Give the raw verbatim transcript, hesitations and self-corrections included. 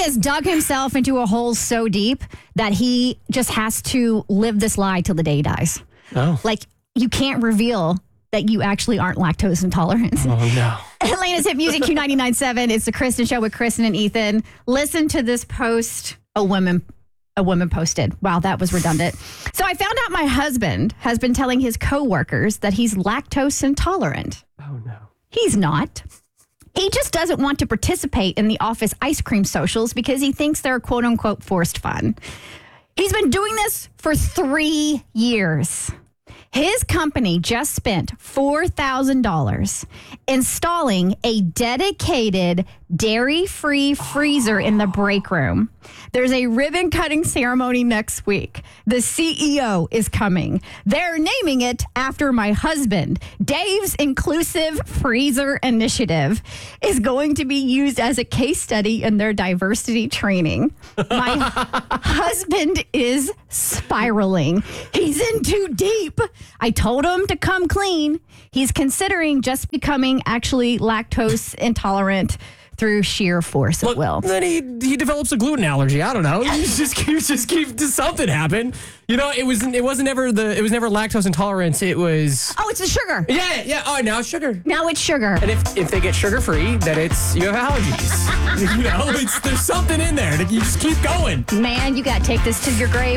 has dug himself into a hole so deep that he just has to live this lie till the day he dies. Oh. Like, you can't reveal that you actually aren't lactose intolerant. Oh, no. Atlanta's Hit Music Q ninety-nine point seven. It's the Kristen Show with Kristen and Ethan. Listen to this post a woman a woman posted. Wow, that was redundant. So I found out my husband has been telling his coworkers that he's lactose intolerant. Oh, no. He's not. He just doesn't want to participate in the office ice cream socials because he thinks they're quote unquote forced fun. He's been doing this for three years. His company just spent four thousand dollars installing a dedicated dairy-free freezer in the break room. There's a ribbon cutting ceremony next week. The C E O is coming. They're naming it after my husband. Dave's Inclusive Freezer Initiative is going to be used as a case study in their diversity training. My husband is spiraling. He's in too deep. I told him to come clean. He's considering just becoming actually lactose intolerant through sheer force of Look, will. Then he he develops a gluten allergy. I don't know. You just keep just keep something happen. You know, it was it wasn't ever the it was never lactose intolerance. It was Oh, it's the sugar. yeah yeah. Oh, now it's sugar. Now it's sugar. And if if they get sugar free, then it's you have allergies. You know, it's there's something in there. You just keep going. Man, you got to take this to your grave.